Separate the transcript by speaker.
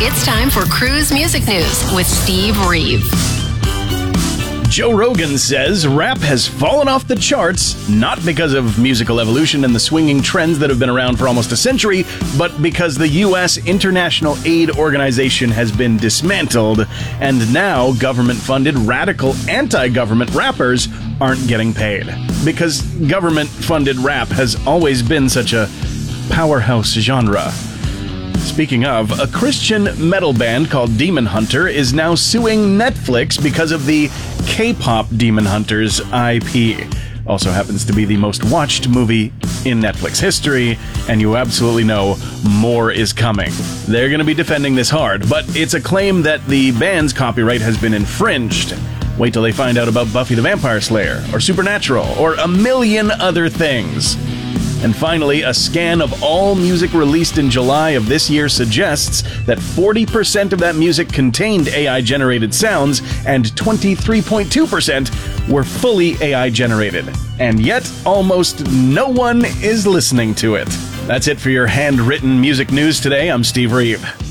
Speaker 1: It's time for Cruise Music News with Steve Reeve.
Speaker 2: Joe Rogan says rap has fallen off the charts, not because of musical evolution and the swinging trends that have been around for almost a century, but because the U.S. International Aid Organization has been dismantled, and now government-funded radical anti-government rappers aren't getting paid. Because government-funded rap has always been such a powerhouse genre. Speaking of, a Christian metal band called Demon Hunter is now suing Netflix because of the K-pop Demon Hunter's IP. Also happens to be the most watched movie in Netflix history, and you absolutely know more is coming. They're going to be defending this hard, but it's a claim that the band's copyright has been infringed. Wait till they find out about Buffy the Vampire Slayer, or Supernatural, or a million other things. And finally, a scan of all music released in July of this year suggests that 40% of that music contained AI-generated sounds, and 23.2% were fully AI-generated. And yet, almost no one is listening to it. That's it for your handwritten music news today. I'm Steve Reeve.